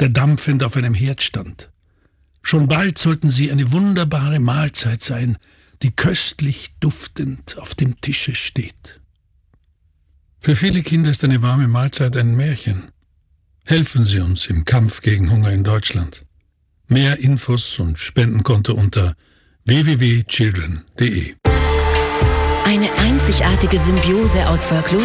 der dampfend auf einem Herd stand. Schon bald sollten sie eine wunderbare Mahlzeit sein, die köstlich duftend auf dem Tische steht. Für viele Kinder ist eine warme Mahlzeit ein Märchen. Helfen Sie uns im Kampf gegen Hunger in Deutschland. Mehr Infos und Spendenkonto unter www.children.de. Eine einzigartige Symbiose aus Folklore